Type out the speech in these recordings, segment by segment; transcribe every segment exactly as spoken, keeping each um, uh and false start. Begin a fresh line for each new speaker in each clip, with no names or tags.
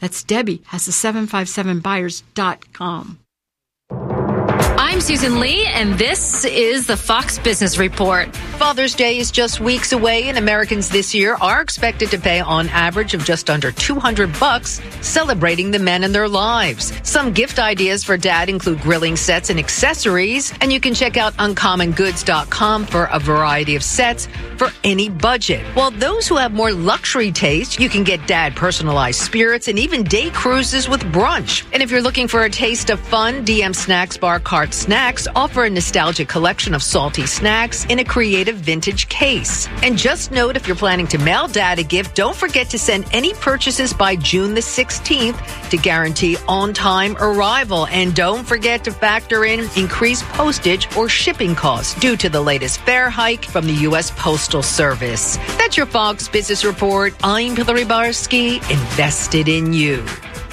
That's Debbie has the seven five seven buyers dot com.
I'm Susan Lee, and this is the Fox Business Report.
Father's Day is just weeks away, and Americans this year are expected to pay on average of just under two hundred bucks celebrating the men in their lives. Some gift ideas for dad include grilling sets and accessories, and you can check out uncommon goods dot com for a variety of sets for any budget. While those who have more luxury taste, you can get dad personalized spirits and even day cruises with brunch. And if you're looking for a taste of fun, D M Snacks Bar Cart Snacks offer a nostalgic collection of salty snacks in a creative vintage case. And just note, if you're planning to mail dad a gift, don't forget to send any purchases by June the sixteenth to guarantee on-time arrival. And don't forget to factor in increased postage or shipping costs due to the latest fare hike from the U S Postal Service. That's your Fox Business Report. I'm Hillary Barsky, invested in you.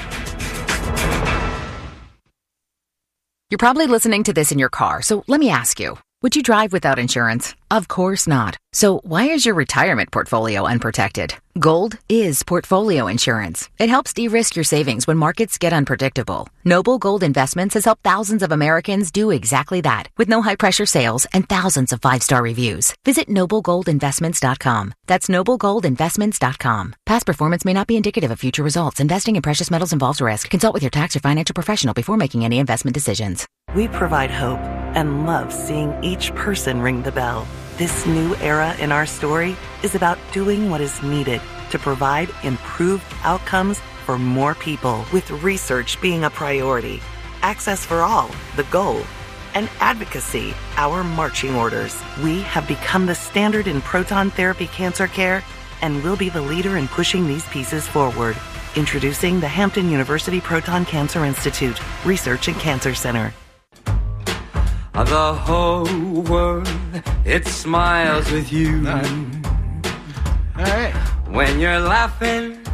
You're probably listening to this in your car, so let me ask you, would you drive without insurance? Of course not. So why is your retirement portfolio unprotected? Gold is portfolio insurance. It helps de-risk your savings when markets get unpredictable. Noble Gold Investments has helped thousands of Americans do exactly that, with no high-pressure sales and thousands of five-star reviews. Visit noble gold investments dot com. That's noble gold investments dot com. Past performance may not be indicative of future results. Investing in precious metals involves risk. Consult with your tax or financial professional before making any investment decisions.
We provide hope and love seeing each person ring the bell. This new era in our story is about doing what is needed to provide improved outcomes for more people, with research being a priority, access for all, the goal, and advocacy, our marching orders. We have become the standard in proton therapy cancer care and will be the leader in pushing these pieces forward. Introducing the Hampton University Proton Cancer Institute Research and Cancer Center.
The whole world, it smiles with you.
All right. All right.
When you're laughing,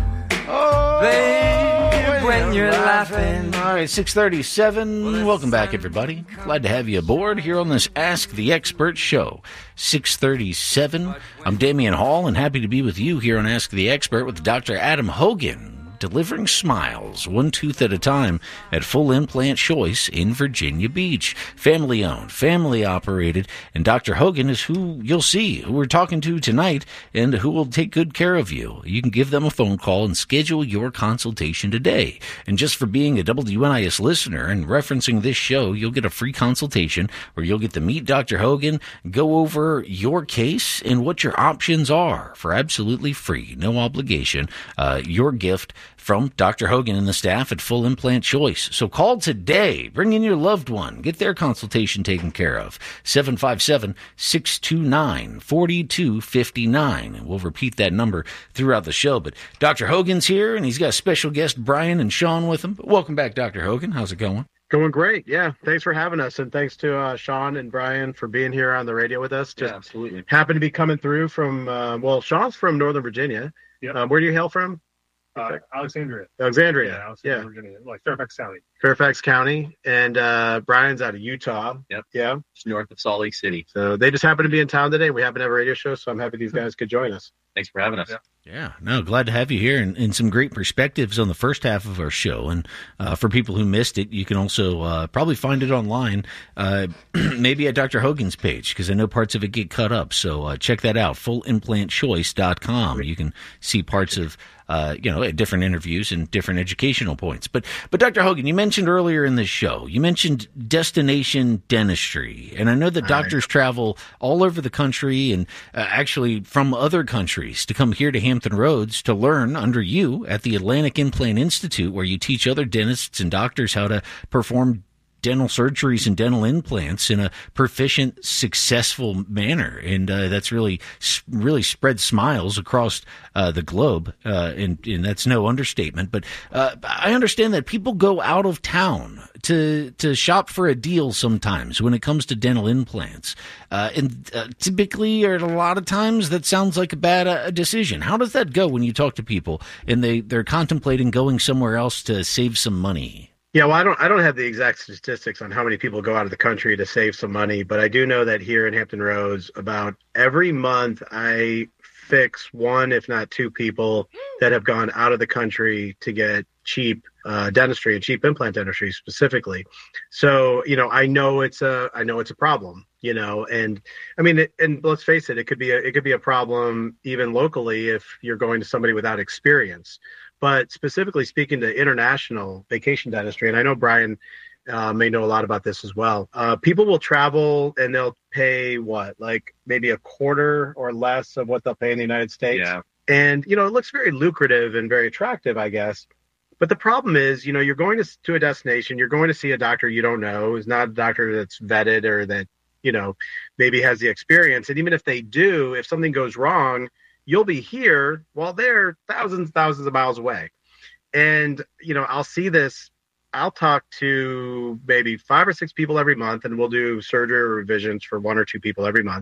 oh,
babe, when you're laughing.
laughing. All right, six thirty-seven. Welcome back, everybody. Glad to have you aboard here on this Ask the Expert show. six thirty-seven. I'm Damian Hall, and happy to be with you here on Ask the Expert with Doctor Adam Hogan, delivering smiles one tooth at a time at Full Implant Choice in Virginia Beach. Family owned, family operated, and Doctor Hogan is who you'll see, who we're talking to tonight, and who will take good care of you. You can give them a phone call and schedule your consultation today. And just for being a W N I S listener and referencing this show, you'll get a free consultation where you'll get to meet Doctor Hogan, go over your case and what your options are for absolutely free, no obligation. Uh, your gift from Doctor Hogan and the staff at Full Implant Choice. So call today. Bring in your loved one. Get their consultation taken care of. seven five seven, six two nine, four two five nine. And we'll repeat that number throughout the show. But Doctor Hogan's here, and he's got a special guest, Brian and Sean, with him. But welcome back, Doctor Hogan. How's it going?
Going great. Yeah. Thanks for having us. And thanks to uh, Sean and Brian for being here on the radio with us. Just
yeah, absolutely.
Happened to be coming through from, uh, well, Sean's from Northern Virginia.
Yep.
Um, where do you hail from?
Uh, Alexandria.
Alexandria.
Yeah, Alexandria,
yeah.
Virginia, like Fairfax County.
Fairfax County. And uh, Brian's out of Utah.
Yep.
Yeah.
Just north of Salt Lake City.
So they just happen to be in town today. We happen to have a radio show, so I'm happy these guys could join us.
Thanks for having us.
Yeah.
Yeah, no, glad to have you here, and, and some great perspectives on the first half of our show. And uh, for people who missed it, you can also uh, probably find it online, uh, maybe at Doctor Hogan's page, because I know parts of it get cut up. So uh, check that out, full implant choice dot com. You can see parts of Uh, you know, different interviews and different educational points. But, but Doctor Hogan, you mentioned earlier in the show, you mentioned destination dentistry. And I know that doctors right. travel all over the country and uh, actually from other countries to come here to Hampton Roads to learn under you at the Atlantic Implant Institute, where you teach other dentists and doctors how to perform dental surgeries and dental implants in a proficient, successful manner. And uh, that's really, really spread smiles across uh, the globe. Uh, and, and that's no understatement. But uh, I understand that people go out of town to to shop for a deal sometimes when it comes to dental implants. Uh, and uh, typically, or a lot of times, that sounds like a bad uh, decision. How does that go when you talk to people and they, they're contemplating going somewhere else to save some money?
Yeah, well, I don't I don't have the exact statistics on how many people go out of the country to save some money, but I do know that here in Hampton Roads, about every month I fix one, if not two people that have gone out of the country to get cheap uh, dentistry and cheap implant dentistry specifically. So, you know, I know it's a, I know it's a problem, you know, and I mean, it, and let's face it, it could be a, it could be a problem even locally if you're going to somebody without experience. But specifically speaking to international vacation dentistry, and I know Brian uh, may know a lot about this as well. Uh, people will travel and they'll pay what, like maybe a quarter or less of what they'll pay in the United States.
Yeah.
And, you know, it looks very lucrative and very attractive, I guess. But the problem is, you know, you're going to, to a destination, you're going to see a doctor you don't know, who's not a doctor that's vetted or that, you know, maybe has the experience. And even if they do, if something goes wrong, you'll be here while they're thousands, thousands of miles away. And, you know, I'll see this. I'll talk to maybe five or six people every month, and we'll do surgery or revisions for one or two people every month.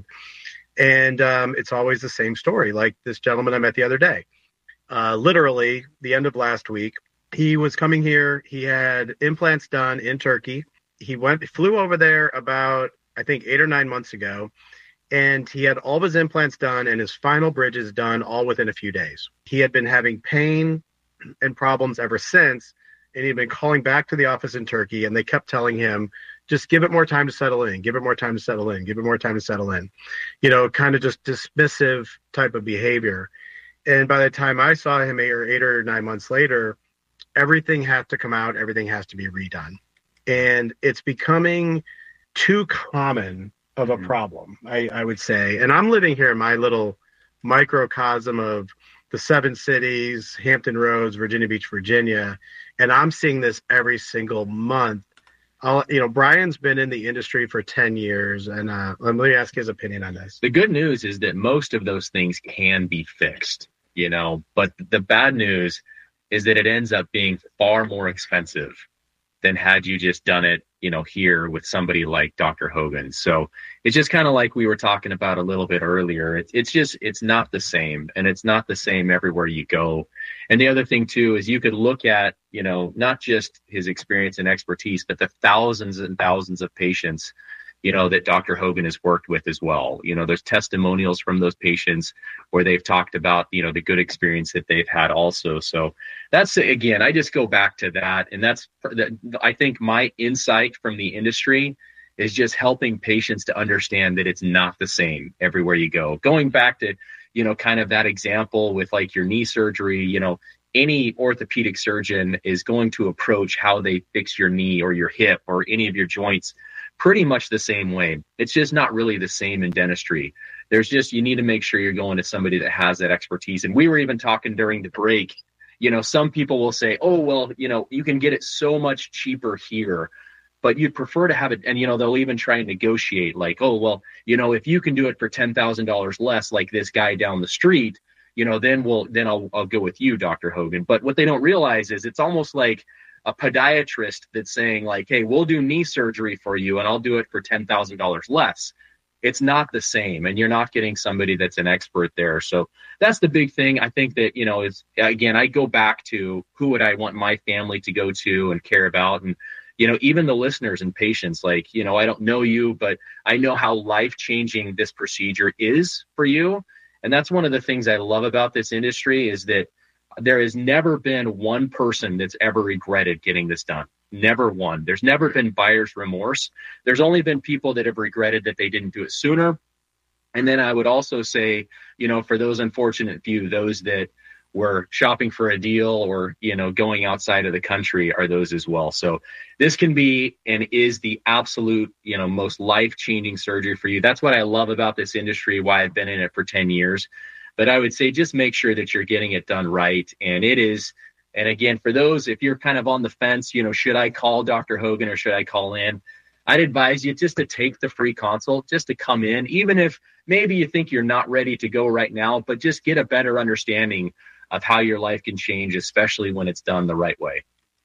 And um, it's always the same story. Like this gentleman I met the other day, uh, literally the end of last week, he was coming here. He had implants done in Turkey. He went, flew over there about, I think, eight or nine months ago. And he had all of his implants done and his final bridges done all within a few days. He had been having pain and problems ever since. And he'd been calling back to the office in Turkey, and they kept telling him, just give it more time to settle in, give it more time to settle in, give it more time to settle in, you know, kind of just dismissive type of behavior. And by the time I saw him eight or eight or nine months later, everything had to come out. Everything has to be redone. And it's becoming too common of a problem, I, I would say. And I'm living here in my little microcosm of the seven cities, Hampton Roads, Virginia Beach, Virginia. And I'm seeing this every single month. I'll, you know, Brian's been in the industry for ten years, and uh, let me ask his opinion on this.
The good news is that most of those things can be fixed, you know, but the bad news is that it ends up being far more expensive than had you just done it, you know, here with somebody like Doctor Hogan. So it's just kind of like we were talking about a little bit earlier. It's it's just, it's not the same, and it's not the same everywhere you go. And the other thing too, is you could look at, you know, not just his experience and expertise, but the thousands and thousands of patients, you know, that Doctor Hogan has worked with as well. You know, there's testimonials from those patients where they've talked about, you know, the good experience that they've had also. So that's, again, I just go back to that. And that's, I think my insight from the industry is just helping patients to understand that it's not the same everywhere you go. Going back to, you know, kind of that example with like your knee surgery, you know, any orthopedic surgeon is going to approach how they fix your knee or your hip or any of your joints pretty much the same way. It's just not really the same in dentistry. There's just, you need to make sure you're going to somebody that has that expertise. And we were even talking during the break, you know, some people will say, oh, well, you know, you can get it so much cheaper here, but you'd prefer to have it. And, you know, they'll even try and negotiate like, oh, well, you know, if you can do it for ten thousand dollars less, like this guy down the street, you know, then we'll, then I'll, I'll go with you, Doctor Hogan. But what they don't realize is it's almost like a podiatrist that's saying like, hey, we'll do knee surgery for you and I'll do it for ten thousand dollars less. It's not the same, and you're not getting somebody that's an expert there. So that's the big thing. I think that, you know, is, again, I go back to who would I want my family to go to and care about. And, you know, even the listeners and patients, like, you know, I don't know you, but I know how life-changing this procedure is for you. And that's one of the things I love about this industry is that there has never been one person that's ever regretted getting this done. Never one. There's never been buyer's remorse. There's only been people that have regretted that they didn't do it sooner. And then I would also say, you know, for those unfortunate few, those that were shopping for a deal or, you know, going outside of the country are those as well. So this can be and is the absolute, you know, most life-changing surgery for you. That's what I love about this industry, why I've been in it for ten years. But I would say just make sure that you're getting it done right. And it is, and again, for those, if you're kind of on the fence, you know, should I call Doctor Hogan or should I call in? I'd advise you just to take the free consult, just to come in, even if maybe you think you're not ready to go right now, but just get a better understanding of how your life can change, especially when it's done the right way.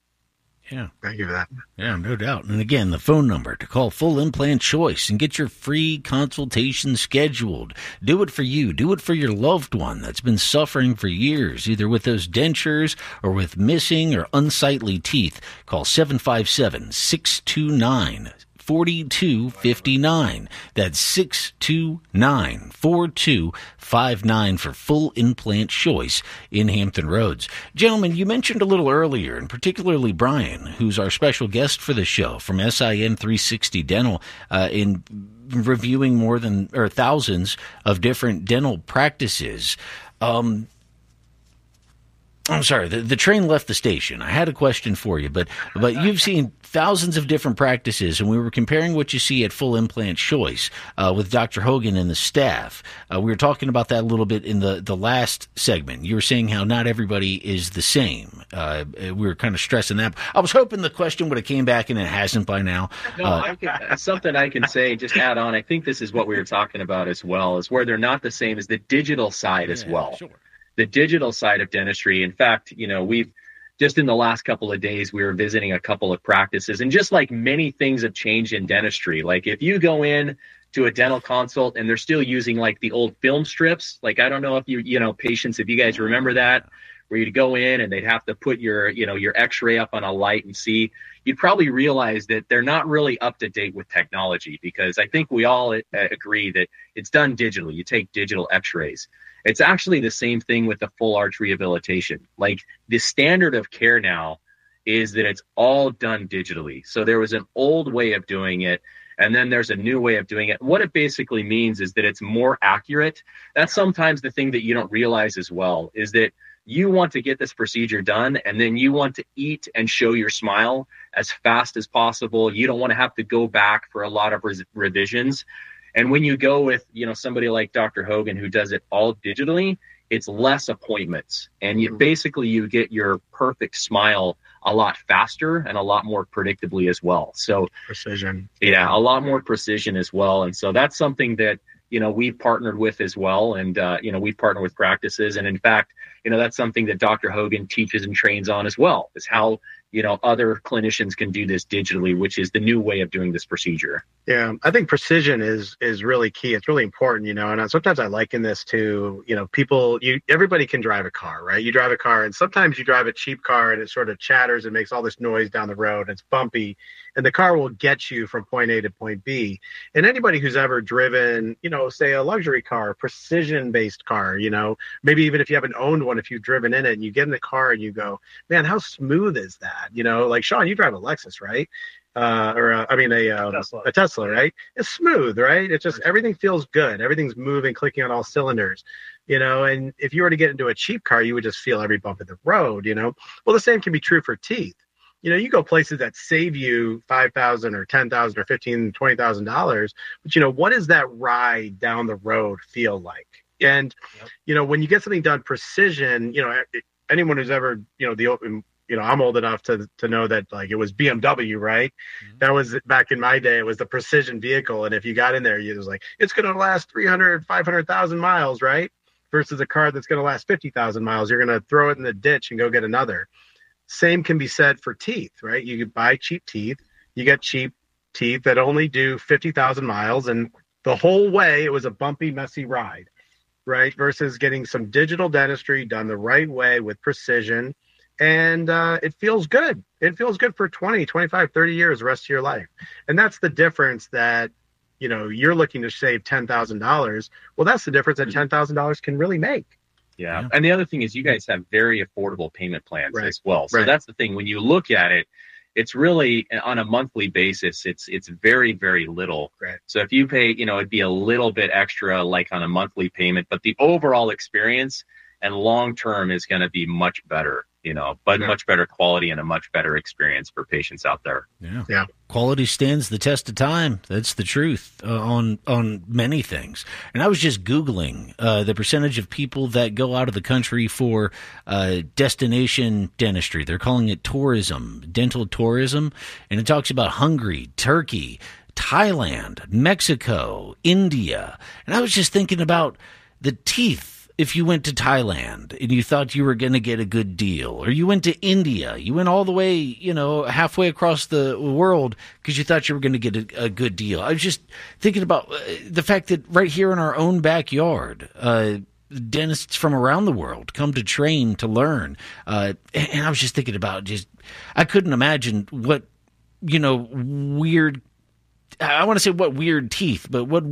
Yeah.
Thank you for that.
Yeah, no doubt. And again, the phone number to call Full Implant Choice and get your free consultation scheduled. Do it for you. Do it for your loved one that's been suffering for years, either with those dentures or with missing or unsightly teeth. Call seven five seven, six two nine, four two five nine. That's six two nine, four two five nine for full implant choice in Hampton Roads. Gentlemen, you mentioned a little earlier, and particularly Brian, who's our special guest for the show from S I N three sixty Dental, uh, in reviewing more than or thousands of different dental practices. Um, I'm sorry, the, the train left the station. I had a question for you, but but you've seen thousands of different practices, and we were comparing what you see at Full Implant Choice uh, with Doctor Hogan and the staff. Uh, we were talking about that a little bit in the, the last segment. You were saying how not everybody is the same. Uh, we were kind of stressing that. I was hoping the question would have came back, and it hasn't by now.
No,
uh,
I can, something I can say, just add on, I think this is what we were talking about as well, is where they're not the same is the digital side as
yeah,
well.
Sure.
The digital side of dentistry. In fact, you know, we've just in the last couple of days, we were visiting a couple of practices, and just like many things have changed in dentistry, like if you go in to a dental consult and they're still using like the old film strips, like, I don't know if you, you know, patients, if you guys remember that, where you'd go in and they'd have to put your, you know, your x-ray up on a light and see, you'd probably realize that they're not really up to date with technology, because I think we all agree that it's done digitally. You take digital x-rays. It's actually the same thing with the full arch rehabilitation. Like, the standard of care now is that it's all done digitally. So there was an old way of doing it, and then there's a new way of doing it. What it basically means is that it's more accurate. That's sometimes the thing that you don't realize as well, is that you want to get this procedure done, and then you want to eat and show your smile as fast as possible. You don't want to have to go back for a lot of res- revisions. And when you go with, you know, somebody like Doctor Hogan, who does it all digitally, it's less appointments. And you basically, you get your perfect smile a lot faster and a lot more predictably as well. So
precision.
Yeah, a lot more precision as well. And so that's something that, you know, we've partnered with as well. And, uh, you know, we've partnered with practices. And in fact, you know, that's something that Doctor Hogan teaches and trains on as well, is how, you know, other clinicians can do this digitally, which is the new way of doing this procedure.
Yeah, I think precision is is really key. It's really important, you know, and sometimes I liken this to, you know, people, you everybody can drive a car, right? You drive a car, and sometimes you drive a cheap car and it sort of chatters and makes all this noise down the road. It's bumpy, and the car will get you from point A to point B. And anybody who's ever driven, you know, say a luxury car, precision-based car, you know, maybe even if you haven't owned one, if you've driven in it and you get in the car and you go, man, how smooth is that? You know, like Sean, you drive a Lexus, right? Uh, or uh, I mean, a um, Tesla. a Tesla, right? It's smooth, right? It's just everything feels good. Everything's moving, clicking on all cylinders, you know. And if you were to get into a cheap car, you would just feel every bump in the road, you know. Well, the same can be true for teeth. You know, you go places that save you five thousand or ten thousand or fifteen, twenty thousand dollars, but you know, what does that ride down the road feel like? And yep. you know, when you get something done precision, you know, anyone who's ever, you know, the open. You know, I'm old enough to to know that, like, it was B M W, right? Mm-hmm. That was back in my day. It was the precision vehicle, and if you got in there, you was like, it's going to last three hundred, five hundred thousand miles, right? Versus a car that's going to last fifty thousand miles. You're going to throw it in the ditch and go get another. Same can be said for teeth, right? You could buy cheap teeth. You get cheap teeth that only do fifty thousand miles, and the whole way it was a bumpy, messy ride, right? Versus getting some digital dentistry done the right way with precision. And uh, it feels good. It feels good for twenty, twenty-five, thirty years, the rest of your life. And that's the difference that, you know, you're looking to save ten thousand dollars. Well, that's the difference that ten thousand dollars can really make.
Yeah. yeah. And the other thing is, you guys have very affordable payment plans
right.
as well. So
right.
that's the thing. When you look at it, it's really on a monthly basis. It's it's very, very little.
Right.
So if you pay, you know, it'd be a little bit extra, like on a monthly payment, but the overall experience and long term is going to be much better. You know, but yeah. much better quality and a much better experience for patients out there.
Yeah,
yeah.
Quality stands the test of time. That's the truth uh, on on many things. And I was just Googling uh, the percentage of people that go out of the country for uh, destination dentistry. They're calling it tourism, dental tourism, and it talks about Hungary, Turkey, Thailand, Mexico, India. And I was just thinking about the teeth. If you went to Thailand and you thought you were going to get a good deal, or you went to India, you went all the way, you know, halfway across the world because you thought you were going to get a, a good deal. I was just thinking about the fact that right here in our own backyard, uh, dentists from around the world come to train, to learn. Uh, and I was just thinking about just, I couldn't imagine what, you know, weird I want to say what weird teeth, but what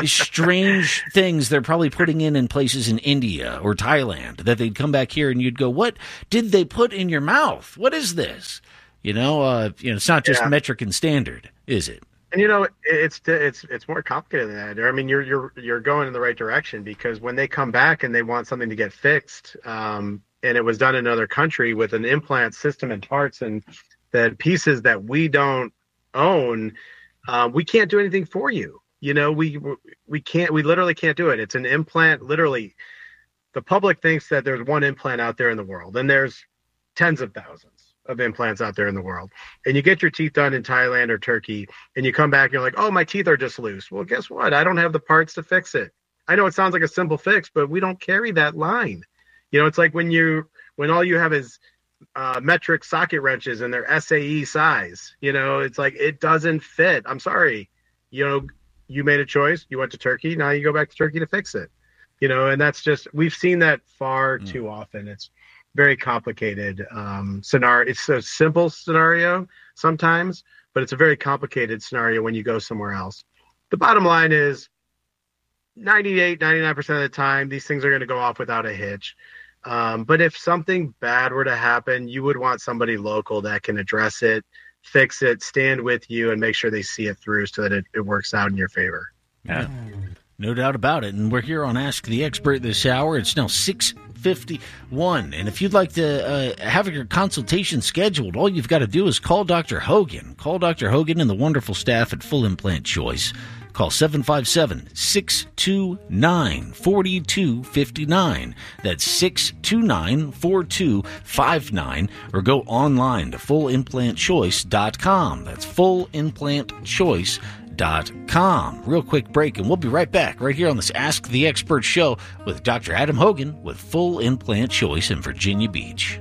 strange things they're probably putting in in places in India or Thailand that they'd come back here and you'd go, what did they put in your mouth? What is this? You know, uh, you know, it's not just
Yeah.
metric and standard, is it?
And you know, it's it's it's more complicated than that. I mean, you're you're you're going in the right direction, because when they come back and they want something to get fixed, um, and it was done in another country with an implant system and parts and the pieces that we don't own, uh, we can't do anything for you. You know, we we can't we literally can't do it. It's an implant. Literally, the public thinks that there's one implant out there in the world, and there's tens of thousands of implants out there in the world. And you get your teeth done in Thailand or Turkey, and you come back and you're like, oh, my teeth are just loose. Well, guess what? I don't have the parts to fix it. I know it sounds like a simple fix, but we don't carry that line. You know, it's like when you when all you have is uh, metric socket wrenches and they're S A E size. You know, it's like it doesn't fit. I'm sorry. You know, you made a choice. You went to Turkey. Now you go back to Turkey to fix it. You know, and that's just, we've seen that far mm. too often. It's very complicated um, scenario. It's a simple scenario sometimes, but it's a very complicated scenario when you go somewhere else. The bottom line is ninety-eight, ninety-nine percent of the time, these things are going to go off without a hitch. Um, but if something bad were to happen, you would want somebody local that can address it, fix it, stand with you, and make sure they see it through so that it, it works out in your favor.
Yeah. No doubt about it. And we're here on Ask the Expert this hour. It's now six fifty-one. And if you'd like to uh, have your consultation scheduled, all you've got to do is call Doctor Hogan. Call Doctor Hogan and the wonderful staff at Full Implant Choice. Call seven five seven, six two nine, four two five nine. That's six two nine, four two five nine. Or go online to full implant choice dot com. That's full implant choice dot com. Real quick break, and we'll be right back right here on this Ask the Expert show with Doctor Adam Hogan with Full Implant Choice in Virginia Beach.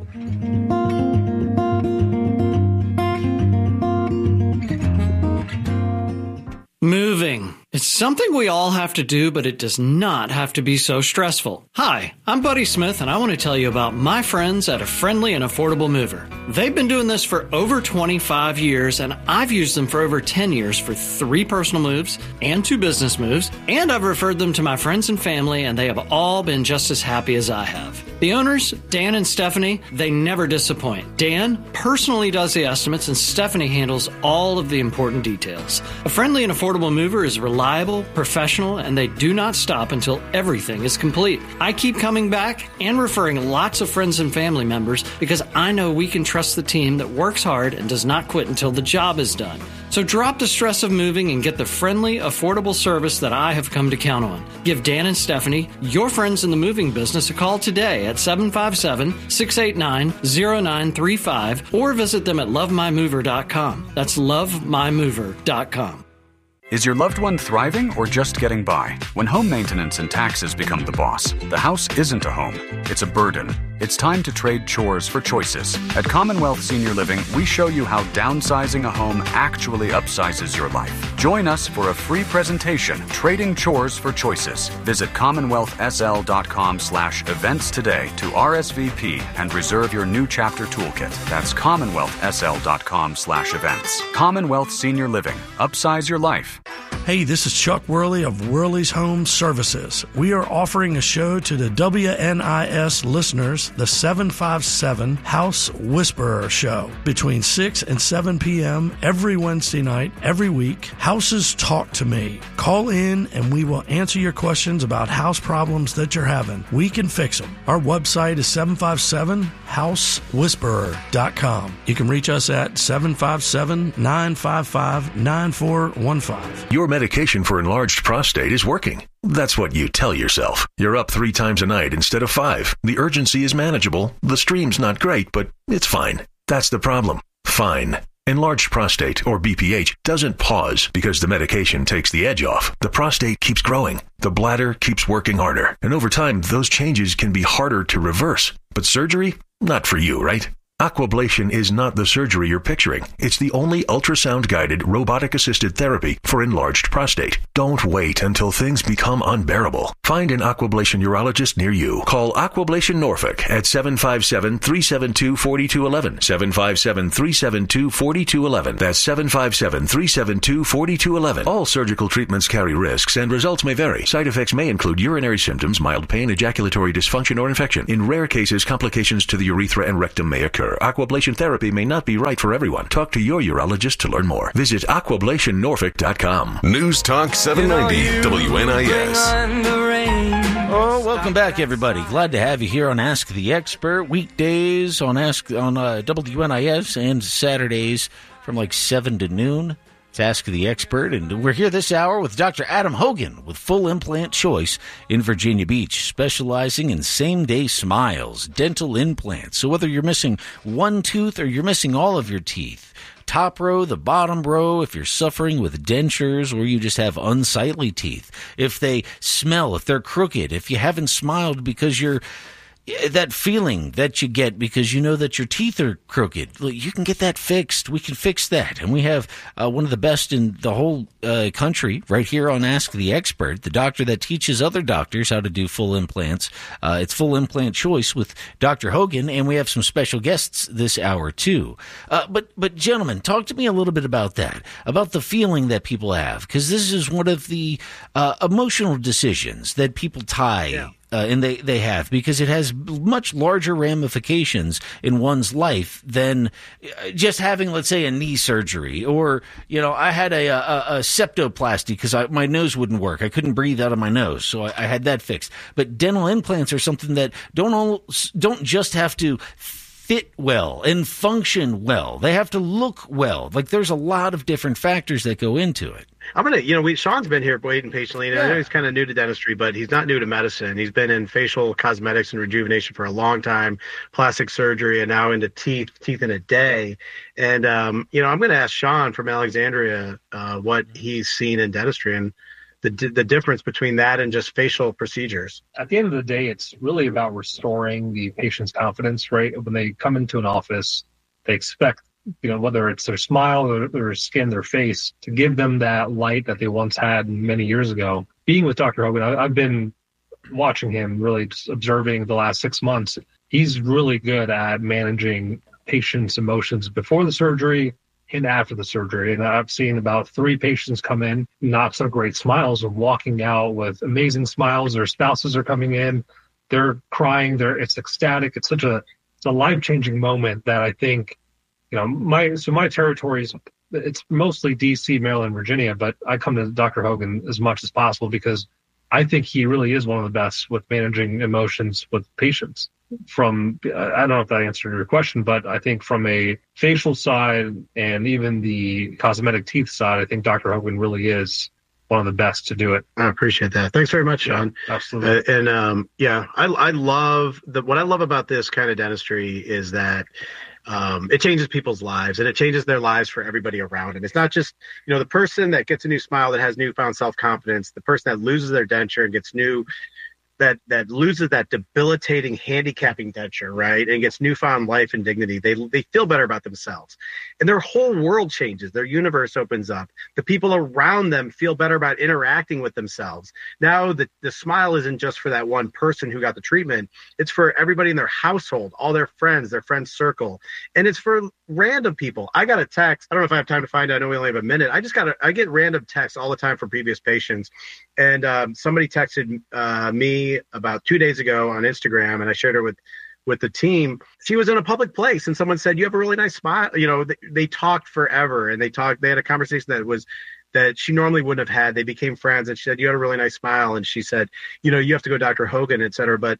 Moving. It's something we all have to do, but it does not have to be so stressful. Hi, I'm Buddy Smith, and I want to tell you about my friends at A Friendly and Affordable Mover. They've been doing this for over twenty-five years, and I've used them for over ten years for three personal moves and two business moves, and I've referred them to my friends and family, and they have all been just as happy as I have. The owners, Dan and Stephanie, they never disappoint. Dan personally does the estimates, and Stephanie handles all of the important details. A Friendly and Affordable Mover is reliable, professional, and they do not stop until everything is complete. I keep coming back and referring lots of friends and family members because I know we can trust the team that works hard and does not quit until the job is done. So drop the stress of moving and get the friendly, affordable service that I have come to count on. Give Dan and Stephanie, your friends in the moving business, a call today at seven five seven, six eight nine, zero nine three five or visit them at love my mover dot com. That's love my mover dot com.
Is your loved one thriving or just getting by? When home maintenance and taxes become the boss, the house isn't a home, it's a burden. It's time to trade chores for choices. At Commonwealth Senior Living, we show you how downsizing a home actually upsizes your life. Join us for a free presentation, Trading Chores for Choices. Visit commonwealth s l dot com slash events today to R S V P and reserve your new chapter toolkit. That's commonwealth s l dot com slash events. Commonwealth Senior Living. Upsize your life.
Hey, this is Chuck Worley of Worley's Home Services. We are offering a show to the W N I S listeners, the seven five seven House Whisperer Show, between six and seven p.m. every Wednesday night, every week. Houses Talk to Me. Call in and we will answer your questions about house problems that you're having. We can fix them. Our website is seven five seven house whisperer dot com. You can reach us at seven five seven, nine five five, nine four one five.
Your medication for enlarged prostate is working. That's what you tell yourself. You're up three times a night instead of five. The urgency is manageable. The stream's not great, but it's fine. That's the problem. Fine. Enlarged prostate, or B P H, doesn't pause because the medication takes the edge off. The prostate keeps growing. The bladder keeps working harder. And over time, those changes can be harder to reverse. But surgery? Not for you, right? Aquablation is not the surgery you're picturing. It's the only ultrasound-guided, robotic-assisted therapy for enlarged prostate. Don't wait until things become unbearable. Find an Aquablation urologist near you. Call Aquablation Norfolk at seven five seven, three seven two, four two one one. seven five seven, three seven two, four two one one. That's seven five seven, three seven two, four two one one. All surgical treatments carry risks and results may vary. Side effects may include urinary symptoms, mild pain, ejaculatory dysfunction, or infection. In rare cases, complications to the urethra and rectum may occur. Aquablation therapy may not be right for everyone. Talk to your urologist to learn more. Visit aquablation norfolk dot com. News Talk seven ninety W N I S.
Oh, welcome back, everybody. Glad to have you here on Ask the Expert. Weekdays on Ask on uh, W N I S and Saturdays from like seven to noon. It's Ask the Expert, and we're here this hour with Doctor Adam Hogan with Full Implant Choice in Virginia Beach, specializing in same-day smiles, dental implants. So whether you're missing one tooth or you're missing all of your teeth, top row, the bottom row, if you're suffering with dentures or you just have unsightly teeth, if they smell, if they're crooked, if you haven't smiled because you're that feeling that you get because you know that your teeth are crooked, you can get that fixed. We can fix that. And we have uh, one of the best in the whole uh, country right here on Ask the Expert, the doctor that teaches other doctors how to do full implants. Uh, it's Full Implant Choice with Doctor Hogan, and we have some special guests this hour too. Uh, but, but gentlemen, talk to me a little bit about that, about the feeling that people have, because this is one of the uh, emotional decisions that people tie yeah. Uh, and they, they have, because it has much larger ramifications in one's life than just having, let's say, a knee surgery. Or, you know, I had a, a, a septoplasty because my nose wouldn't work. I couldn't breathe out of my nose, so I, I had that fixed. But dental implants are something that don't all, don't just have to fit well and function well. They have to look well. Like, there's a lot of different factors that go into it.
I'm going to, you know, we, Sean's been here waiting patiently. And yeah. I know he's kind of new to dentistry, but he's not new to medicine. He's been in facial cosmetics and rejuvenation for a long time, plastic surgery, and now into teeth, teeth in a day. And, um, you know, I'm going to ask Sean from Alexandria uh, what he's seen in dentistry and the the difference between that and just facial procedures.
At the end of the day, it's really about restoring the patient's confidence, right? When they come into an office, they expect, you know, whether it's their smile or their skin, their face, to give them that light that they once had many years ago. Being with Doctor Hogan, I, I've been watching him, really just observing the last six months. He's really good at managing patients' emotions before the surgery and after the surgery. And I've seen about three patients come in, not so great smiles, and walking out with amazing smiles. Their spouses are coming in, they're crying, they're it's ecstatic. It's such a it's a life-changing moment that I think, you know, my so my territories, it's mostly D C, Maryland, Virginia, but I come to Doctor Hogan as much as possible because I think he really is one of the best with managing emotions with patients. From, I don't know if that answered your question, but I think from a facial side and even the cosmetic teeth side, I think Doctor Hogan really is one of the best to do it.
I appreciate that. Thanks very much, Sean.
Yeah, absolutely.
Uh, and um, yeah, I, I love the, what I love about this kind of dentistry is that Um, it changes people's lives, and it changes their lives for everybody around them. It's not just, you know, the person that gets a new smile that has newfound self-confidence, the person that loses their denture and gets new, that that loses that debilitating, handicapping denture, right, and gets newfound life and dignity. They they feel better about themselves, and their whole world changes. Their universe opens up. The people around them feel better about interacting with themselves. Now the the smile isn't just for that one person who got the treatment. It's for everybody in their household, all their friends, their friend circle, and it's for random people. I got a text. I don't know if I have time to find it. I know we only have a minute. I just got a, I get random texts all the time from previous patients, and um, somebody texted uh, me about two days ago on Instagram, and I shared her with with the team. She was in a public place, and someone said, "You have a really nice smile." You know, they, they talked forever, and they talked. They had a conversation that was that she normally wouldn't have had. They became friends, and she said, "You had a really nice smile." And she said, "You know, you have to go to Doctor Hogan, et cetera." But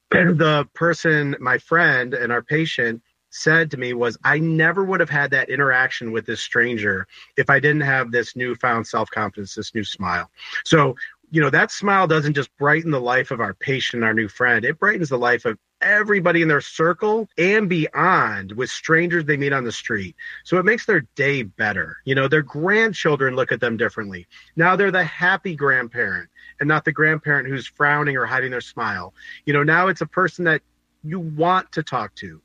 the person, my friend and our patient, said to me was, I never would have had that interaction with this stranger if I didn't have this newfound self-confidence, this new smile. So, you know, that smile doesn't just brighten the life of our patient, our new friend. It brightens the life of everybody in their circle and beyond, with strangers they meet on the street. So it makes their day better. You know, their grandchildren look at them differently. Now they're the happy grandparent and not the grandparent who's frowning or hiding their smile. You know, now it's a person that you want to talk to.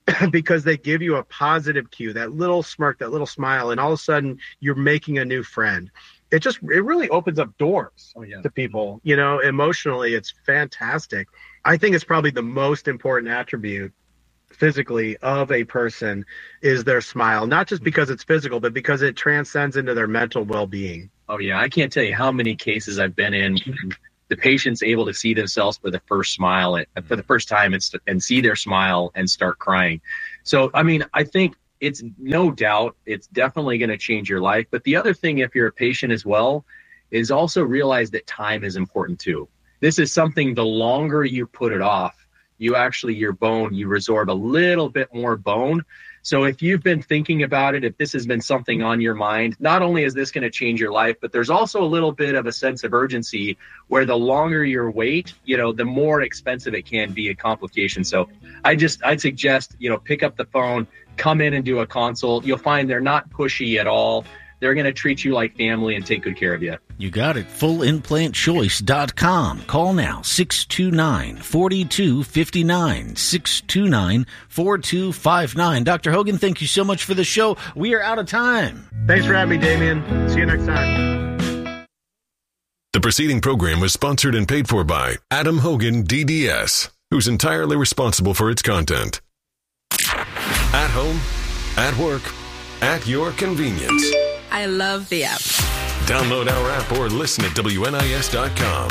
because they give you a positive cue, that little smirk, that little smile, and all of a sudden you're making a new friend. It just, it really opens up doors oh, yeah. to people, you know, emotionally. It's fantastic. I think it's probably the most important attribute physically of a person is their smile, not just because it's physical, but because it transcends into their mental well-being.
Oh yeah. I can't tell you how many cases I've been in. The patient's able to see themselves for the first smile and for the first time and, and see their smile and start crying. So, I mean, I think it's no doubt it's definitely going to change your life. But the other thing, if you're a patient as well, is also realize that time is important too. This is something, the longer you put it off, you actually, your bone, you resorb a little bit more bone. So if you've been thinking about it, if this has been something on your mind, not only is this going to change your life, but there's also a little bit of a sense of urgency where the longer your wait, you know, the more expensive it can be a complication. So I just, I'd suggest, you know, pick up the phone, come in and do a consult. You'll find they're not pushy at all. They're going to treat you like family and take good care of you.
You got it. full implant choice dot com. Call now, six two nine, four two five nine, six two nine, four two five nine. Doctor Hogan, thank you so much for the show. We are out of time.
Thanks for having me, Damien. See you next time.
The preceding program was sponsored and paid for by Adam Hogan, D D S, who's entirely responsible for its content. At home, at work, at your convenience.
I love the app.
Download our app or listen at W N I S dot com.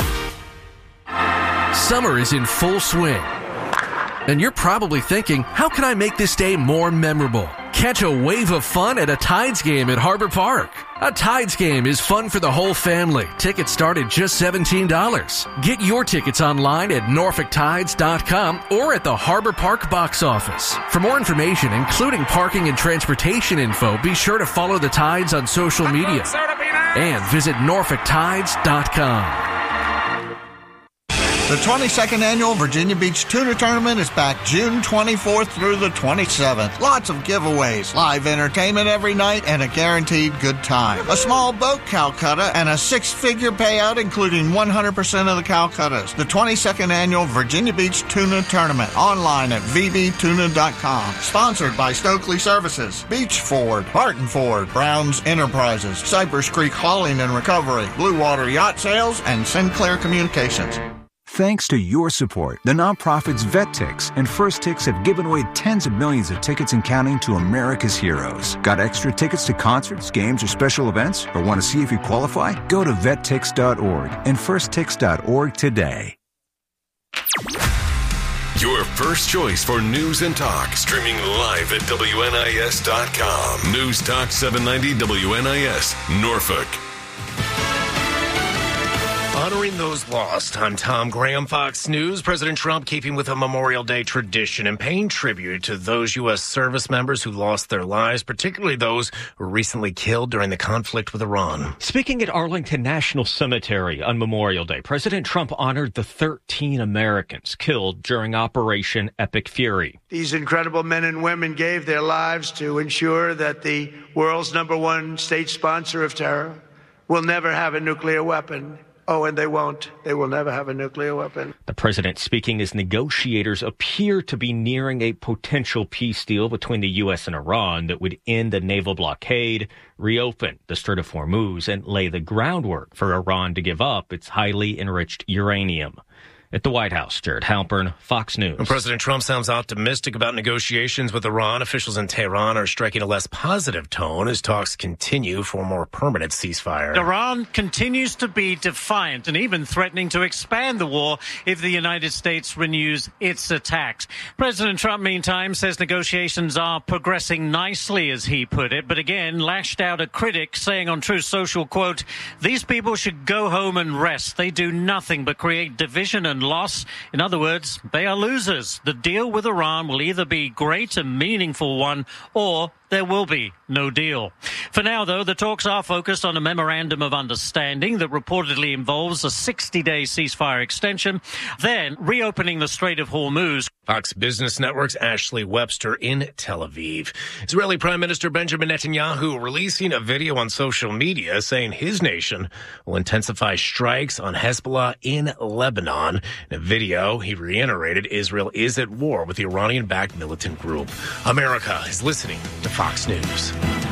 Summer is in full swing. And you're probably thinking, how can I make this day more memorable? Catch a wave of fun at a Tides game at Harbor Park. A Tides game is fun for the whole family. Tickets start at just seventeen dollars. Get your tickets online at Norfolk Tides dot com or at the Harbor Park box office. For more information, including parking and transportation info, be sure to follow the Tides on social media and visit Norfolk Tides dot com.
The twenty-second Annual Virginia Beach Tuna Tournament is back June twenty-fourth through the twenty-seventh. Lots of giveaways, live entertainment every night, and a guaranteed good time. A small boat Calcutta and a six-figure payout including one hundred percent of the Calcuttas. The twenty-second Annual Virginia Beach Tuna Tournament. Online at v b tuna dot com. Sponsored by Stokely Services, Beach Ford, Barton Ford, Browns Enterprises, Cypress Creek Hauling and Recovery, Blue Water Yacht Sales, and Sinclair Communications.
Thanks to your support, the nonprofits VetTix and First Tix have given away tens of millions of tickets and counting to America's heroes. Got extra tickets to concerts, games, or special events? Or want to see if you qualify? Go to vet tix dot org and first tix dot org today.
Your first choice for news and talk, streaming live at W N I S dot com. News Talk seven ninety W N I S, Norfolk.
Honoring those lost. I'm Tom Graham, Fox News. President Trump keeping with a Memorial Day tradition and paying tribute to those U S service members who lost their lives, particularly those who were recently killed during the conflict with Iran.
Speaking at Arlington National Cemetery on Memorial Day, President Trump honored the thirteen Americans killed during Operation Epic Fury.
These incredible men and women gave their lives to ensure that the world's number one state sponsor of terror will never have a nuclear weapon. Oh, and they won't. They will never have a nuclear weapon.
The president speaking as negotiators appear to be nearing a potential peace deal between the U S and Iran that would end the naval blockade, reopen the Strait of Hormuz, and lay the groundwork for Iran to give up its highly enriched uranium. At the White House, Jared Halpern, Fox News.
And President Trump sounds optimistic about negotiations with Iran. Officials in Tehran are striking a less positive tone as talks continue for a more permanent ceasefire.
Iran continues to be defiant and even threatening to expand the war if the United States renews its attacks. President Trump, meantime, says negotiations are progressing nicely, as he put it, but again lashed out at critics, saying on Truth Social, quote, "These people should go home and rest. They do nothing but create division and loss. In other words, they are losers. The deal with Iran will either be great and meaningful one, or there will be no deal. For now, though, the talks are focused on a memorandum of understanding that reportedly involves a sixty-day ceasefire extension, then reopening the Strait of Hormuz.
Fox Business Network's Ashley Webster in Tel Aviv. Israeli Prime Minister Benjamin Netanyahu releasing a video on social media saying his nation will intensify strikes on Hezbollah in Lebanon. In a video, he reiterated Israel is at war with the Iranian-backed militant group. America is listening to Fox News.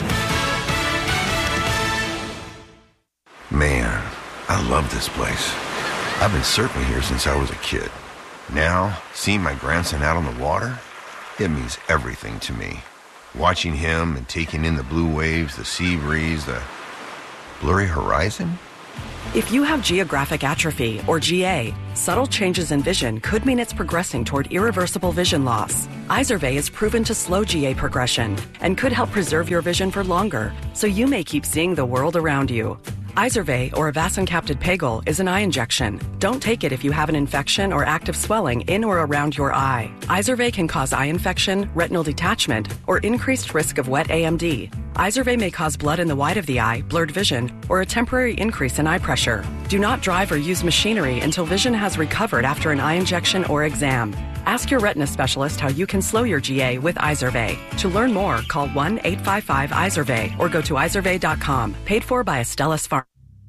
Man, I love this place. I've been surfing here since I was a kid. Now, seeing my grandson out on the water, it means everything to me. Watching him and taking in the blue waves, the sea breeze, the blurry horizon.
If you have geographic atrophy, or G A, subtle changes in vision could mean it's progressing toward irreversible vision loss. Izervay is proven to slow G A progression and could help preserve your vision for longer, so you may keep seeing the world around you. Izervay, or avacincaptad pegol, is an eye injection. Don't take it if you have an infection or active swelling in or around your eye. Izervay can cause eye infection, retinal detachment, or increased risk of wet A M D. Izervay may cause blood in the white of the eye, blurred vision, or a temporary increase in eye pressure. Do not drive or use machinery until vision has recovered after an eye injection or exam. Ask your retina specialist how you can slow your G A with Izervay. To learn more, call one eight five five Izervay or go to izervay dot com. Paid for by Astellas Pharma.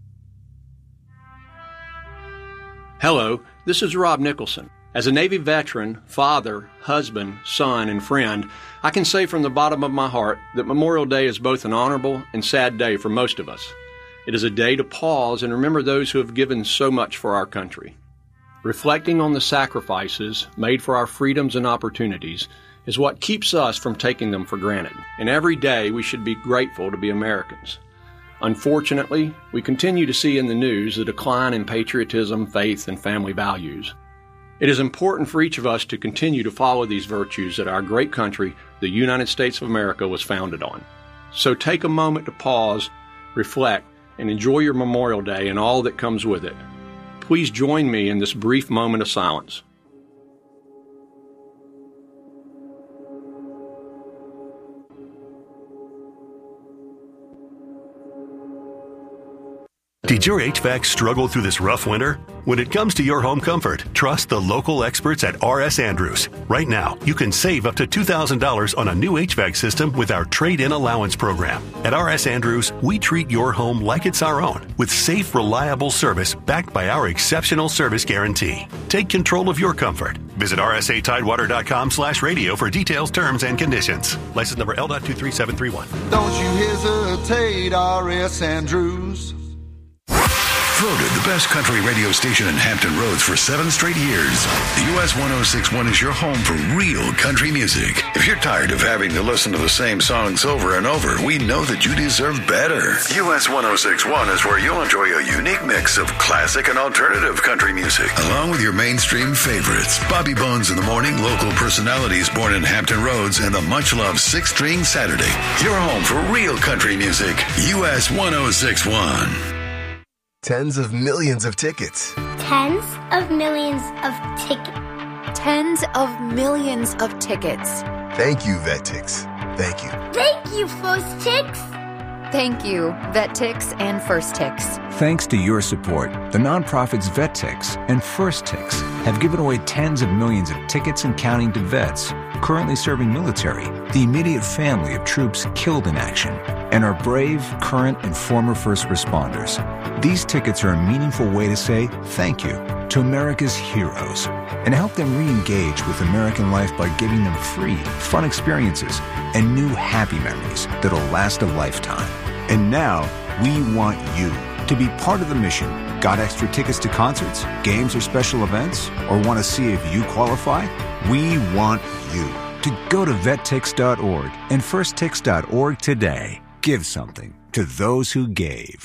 Hello, this is Rob Nicholson. As a Navy veteran, father, husband, son, and friend, I can say from the bottom of my heart that Memorial Day is both an honorable and sad day for most of us. It is a day to pause and remember those who have given so much for our country. Reflecting on the sacrifices made for our freedoms and opportunities is what keeps us from taking them for granted. And every day we should be grateful to be Americans. Unfortunately, we continue to see in the news the decline in patriotism, faith, and family values. It is important for each of us to continue to follow these virtues that our great country, the United States of America, was founded on. So take a moment to pause, reflect, and enjoy your Memorial Day and all that comes with it. Please join me in this brief moment of silence.
Did your H V A C struggle through this rough winter? When it comes to your home comfort, trust the local experts at R S Andrews. Right now, you can save up to two thousand dollars on a new H V A C system with our trade-in allowance program. At R S Andrews, we treat your home like it's our own, with safe, reliable service backed by our exceptional service guarantee. Take control of your comfort. Visit r s a tidewater dot com slash radio for details, terms, and conditions. License number L two three seven three one.
Don't you hesitate, R S Andrews.
Voted the best country radio station in Hampton Roads for seven straight years. U S one oh six point one is your home for real country music. If you're tired of having to listen to the same songs over and over, we know that you deserve better. U S one oh six point one is where you'll enjoy a unique mix of classic and alternative country music, along with your mainstream favorites. Bobby Bones in the morning, local personalities born in Hampton Roads, and the much-loved Six String Saturday. Your home for real country music. U S one oh six point one.
Tens of millions of tickets.
Tens of millions of tickets. Tens of millions of tickets.
Thank you, VetTix. Thank you.
Thank you, First Tix.
Thank you, VetTix and First Tix.
Thanks to your support, the nonprofits VetTix and First Tix have given away tens of millions of tickets and counting to vets currently serving military, the immediate family of troops killed in action, and our brave, current, and former first responders. These tickets are a meaningful way to say thank you to America's heroes and help them re-engage with American life by giving them free, fun experiences and new happy memories that'll last a lifetime. And now, we want you to be part of the mission. Got extra tickets to concerts, games, or special events? Or want to see if you qualify? We want you to go to vet tix dot org and first tix dot org today. Give something to those who gave.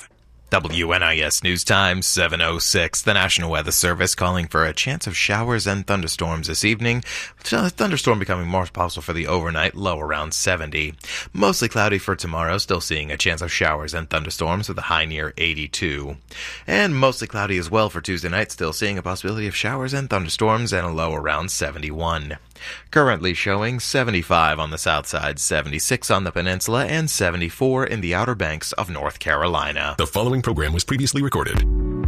W N I S News Time, seven oh six. The National Weather Service calling for a chance of showers and thunderstorms this evening. Thunderstorm becoming more possible for the overnight, low around seventy. Mostly cloudy for tomorrow, still seeing a chance of showers and thunderstorms with a high near eighty-two. And mostly cloudy as well for Tuesday night, still seeing a possibility of showers and thunderstorms and a low around seventy-one. Currently showing seventy-five on the south side, seventy-six on the peninsula, and seventy-four in the Outer Banks of North Carolina.
The following program was previously recorded.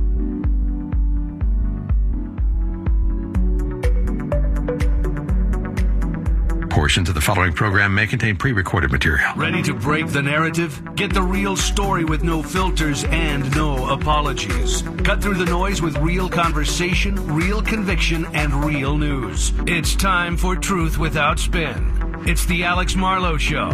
Portions of the following program may contain pre-recorded material.
Ready to break the narrative? Get the real story with no filters and no apologies. Cut through the noise with real conversation, real conviction, and real news. It's time for Truth Without Spin. It's the Alex Marlowe Show.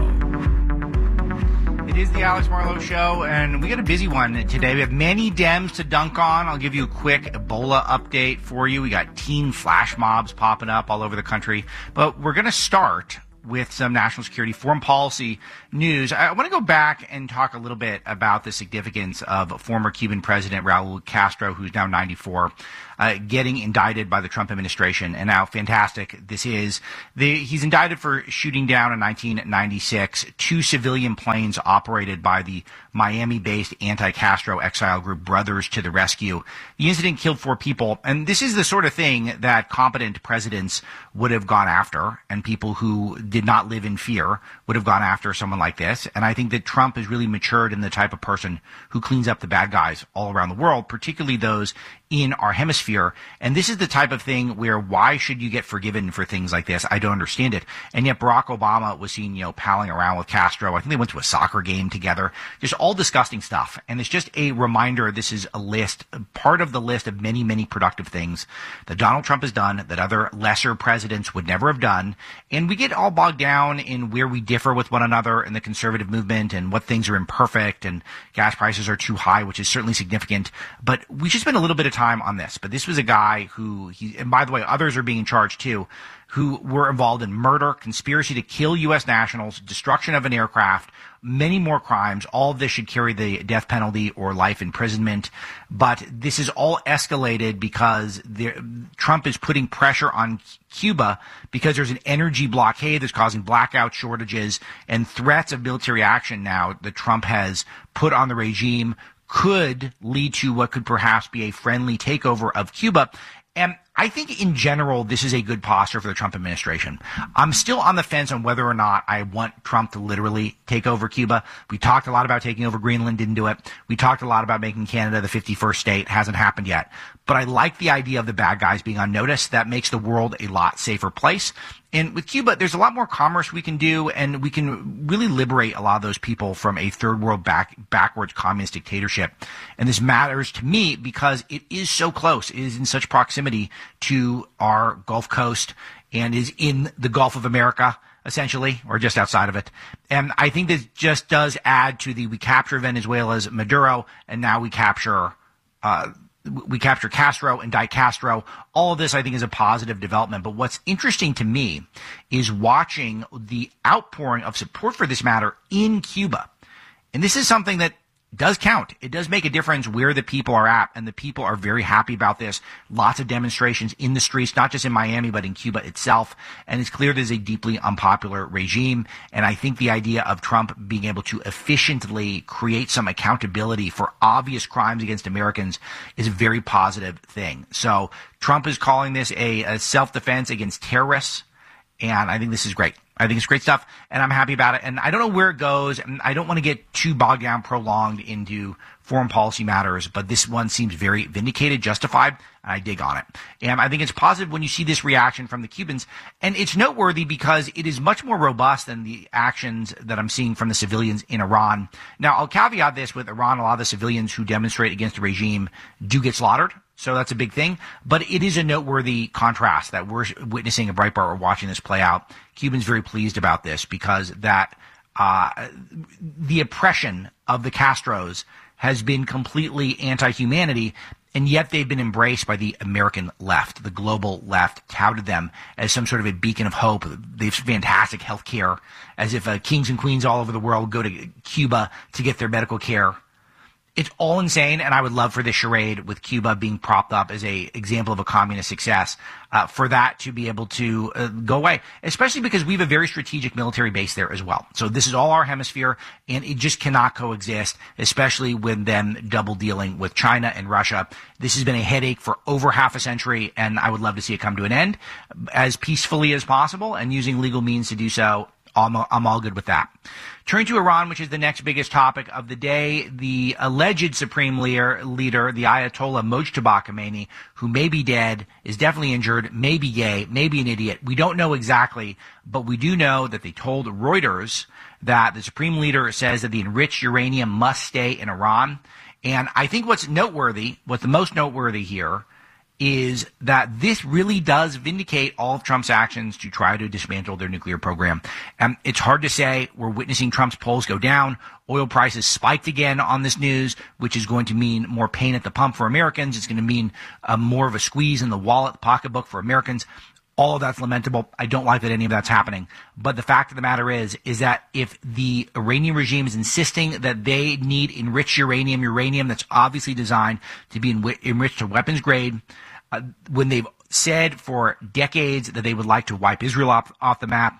It is the Alex Marlowe Show, and we got a busy one today. We have many Dems to dunk on. I'll give you a quick Ebola update for you. We got teen flash mobs popping up all over the country. But we're going to start with some national security foreign policy news. I want to go back and talk a little bit about the significance of former Cuban President Raul Castro, who's now ninety-four, uh, getting indicted by the Trump administration. And how fantastic this is. The, he's indicted for shooting down in nineteen ninety-six two civilian planes operated by the Miami-based anti-Castro exile group Brothers to the Rescue. The incident killed four people, and this is the sort of thing that competent presidents would have gone after, and people who did not live in fear would have gone after someone like this. And I think that Trump has really matured in the type of person who cleans up the bad guys all around the world, particularly those in our hemisphere. And this is the type of thing where why should you get forgiven for things like this? I don't understand it. And yet Barack Obama was seen, you know, palling around with Castro. I think they went to a soccer game together. Just all disgusting stuff. And it's just a reminder, this is a list, part of the list of many, many productive things that Donald Trump has done that other lesser presidents would never have done. And we get all bogged down in where we differ with one another in the conservative movement and what things are imperfect and gas prices are too high, which is certainly significant. But we should spend a little bit of time on this. But this was a guy who, he, and by the way, others are being charged too, who were involved in murder, conspiracy to kill U S nationals, destruction of an aircraft, many more crimes. All of this should carry the death penalty or life imprisonment. But this is all escalated because there, Trump is putting pressure on Cuba because there's an energy blockade that's causing blackout shortages and threats of military action now that Trump has put on the regime could lead to what could perhaps be a friendly takeover of Cuba. And I think in general, this is a good posture for the Trump administration. I'm still on the fence on whether or not I want Trump to literally take over Cuba. We talked a lot about taking over Greenland, didn't do it. We talked a lot about making Canada the fifty-first state, hasn't happened yet. But I like the idea of the bad guys being on notice. That makes the world a lot safer place. And with Cuba, there's a lot more commerce we can do, and we can really liberate a lot of those people from a third world back, backwards communist dictatorship. And this matters to me because it is so close. It is in such proximity to our Gulf Coast and is in the Gulf of America, essentially, or just outside of it. And I think this just does add to the, we capture Venezuela's Maduro, and now we capture, uh, we capture Castro, indict Castro. All of this, I think, is a positive development. But what's interesting to me is watching the outpouring of support for this matter in Cuba. And this is something that does count. It does make a difference where the people are at, and the people are very happy about this. Lots of demonstrations in the streets, not just in Miami, but in Cuba itself. And it's clear there's a deeply unpopular regime. And I think the idea of Trump being able to efficiently create some accountability for obvious crimes against Americans is a very positive thing. So Trump is calling this a, a self-defense against terrorists. And I think this is great. I think it's great stuff, and I'm happy about it. And I don't know where it goes. And I don't want to get too bogged down, prolonged into foreign policy matters, but this one seems very vindicated, justified, and I dig on it. And I think it's positive when you see this reaction from the Cubans. And it's noteworthy because it is much more robust than the actions that I'm seeing from the civilians in Iran. Now, I'll caveat this with Iran. A lot of the civilians who demonstrate against the regime do get slaughtered. So that's a big thing. But it is a noteworthy contrast that we're witnessing at Breitbart. We're watching this play out. Cubans very pleased about this because that uh, the oppression of the Castros has been completely anti-humanity, and yet they've been embraced by the American left. The global left touted them as some sort of a beacon of hope. They have fantastic health care, as if uh, kings and queens all over the world go to Cuba to get their medical care. It's all insane, and I would love for this charade with Cuba being propped up as a example of a communist success, uh, for that to be able to uh, go away, especially because we have a very strategic military base there as well. So this is all our hemisphere, and it just cannot coexist, especially with them double dealing with China and Russia. This has been a headache for over half a century, and I would love to see it come to an end as peacefully as possible, and using legal means to do so. I'm, I'm all good with that. Turning to Iran, which is the next biggest topic of the day, the alleged supreme leader, leader the Ayatollah Mojtaba Khomeini, who may be dead, is definitely injured, may be gay, may be an idiot. We don't know exactly, but we do know that they told Reuters that the supreme leader says that the enriched uranium must stay in Iran. And I think what's noteworthy, what's the most noteworthy here, is that this really does vindicate all of Trump's actions to try to dismantle their nuclear program. Um, it's hard to say. We're witnessing Trump's polls go down. Oil prices spiked again on this news, which is going to mean more pain at the pump for Americans. It's going to mean uh, more of a squeeze in the wallet, the pocketbook for Americans. All of that's lamentable. I don't like that any of that's happening. But the fact of the matter is, is that if the Iranian regime is insisting that they need enriched uranium, uranium that's obviously designed to be enriched to weapons grade, uh, when they've said for decades that they would like to wipe Israel off, off the map,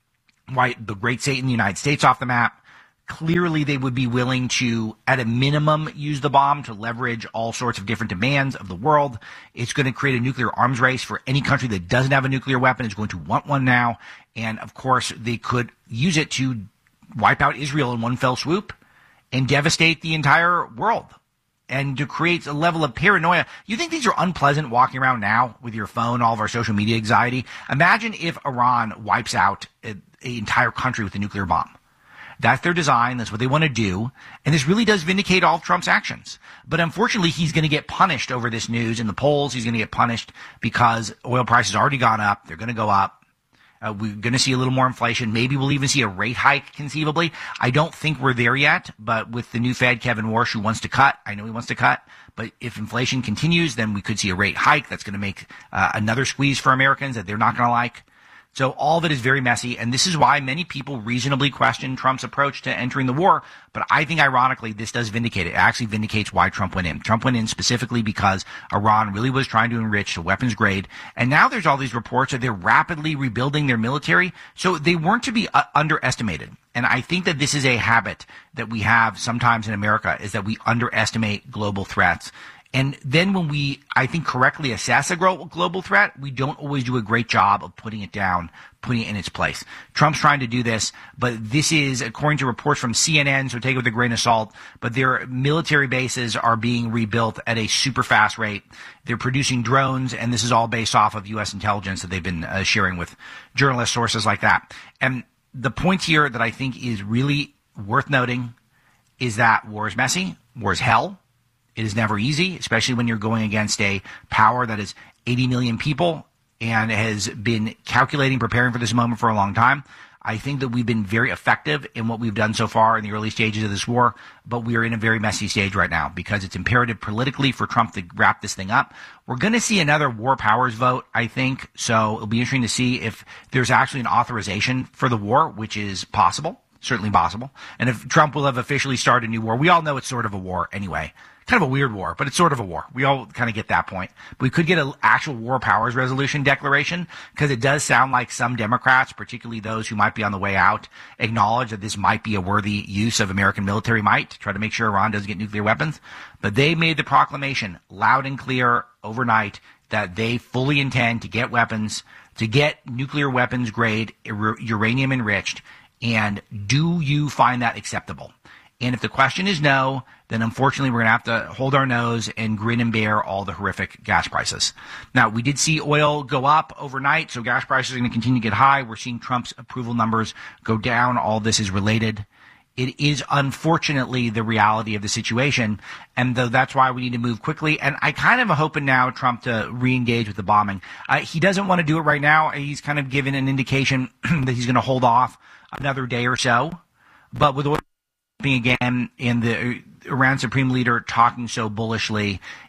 wipe the great state in the United States off the map, clearly they would be willing to, at a minimum, use the bomb to leverage all sorts of different demands of the world. It's going to create a nuclear arms race for any country that doesn't have a nuclear weapon is going to want one now. And, of course, they could use it to wipe out Israel in one fell swoop and devastate the entire world and to create a level of paranoia. You think these are unpleasant walking around now with your phone, all of our social media anxiety? Imagine if Iran wipes out an entire country with a nuclear bomb. That's their design. That's what they want to do. And this really does vindicate all of Trump's actions. But unfortunately, he's going to get punished over this news in the polls. He's going to get punished because oil prices already gone up. They're going to go up. Uh, we're going to see a little more inflation. Maybe we'll even see a rate hike conceivably. I don't think we're there yet, but with the new Fed, Kevin Warsh, who wants to cut, I know he wants to cut, but if inflation continues, then we could see a rate hike. That's going to make uh, another squeeze for Americans that they're not going to like. So all of it is very messy, and this is why many people reasonably question Trump's approach to entering the war. But I think, ironically, this does vindicate it. It actually vindicates why Trump went in. Trump went in specifically because Iran really was trying to enrich to weapons grade. And now there's all these reports that they're rapidly rebuilding their military. So they weren't to be uh, underestimated. And I think that this is a habit that we have sometimes in America, is that we underestimate global threats. And then when we, I think, correctly assess a global threat, we don't always do a great job of putting it down, putting it in its place. Trump's trying to do this, but this is, according to reports from C N N, so take it with a grain of salt, but their military bases are being rebuilt at a super fast rate. They're producing drones, and this is all based off of U S intelligence that they've been uh, sharing with journalist sources like that. And the point here that I think is really worth noting is that war is messy, war is hell. It is never easy, especially when you're going against a power that is eighty million people and has been calculating, preparing for this moment for a long time. I think that we've been very effective in what we've done so far in the early stages of this war, but we are in a very messy stage right now because it's imperative politically for Trump to wrap this thing up. We're going to see another war powers vote, I think, so it'll be interesting to see if there's actually an authorization for the war, which is possible, certainly possible, and if Trump will have officially started a new war. We all know it's sort of a war anyway. Kind of a weird war, but it's sort of a war. We all kind of get that point. But we could get an actual war powers resolution declaration, because it does sound like some Democrats, particularly those who might be on the way out, acknowledge that this might be a worthy use of American military might to try to make sure Iran doesn't get nuclear weapons. But they made the proclamation loud and clear overnight that they fully intend to get weapons, to get nuclear weapons grade uranium enriched. And do you find that acceptable? And if the question is no, then unfortunately we're going to have to hold our nose and grin and bear all the horrific gas prices. Now, we did see oil go up overnight, so gas prices are going to continue to get high. We're seeing Trump's approval numbers go down. All this is related. It is unfortunately the reality of the situation, and though that's why we need to move quickly. And I kind of am hoping now Trump to re-engage with the bombing. Uh, he doesn't want to do it right now. He's kind of given an indication that he's going to hold off another day or so. But with oil again, and the Iran Supreme Leader talking so bullishly,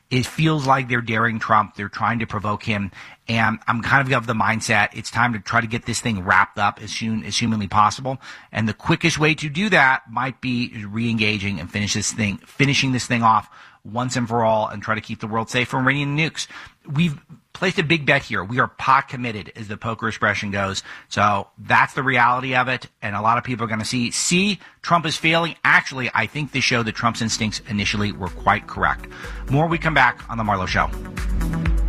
It feels like they're daring Trump. They're trying to provoke him. And I'm kind of of the mindset it's time to try to get this thing wrapped up as soon as humanly possible. And the quickest way to do that might be re-engaging and finish this thing, finishing this thing off once and for all, and try to keep the world safe from Iranian nukes. We've placed a big bet here. We are pot committed, as the poker expression goes. So that's the reality of it. And a lot of people are going to see, see, Trump is failing. Actually, I think this showed that Trump's instincts initially were quite correct. More when we come back on The Marlowe Show.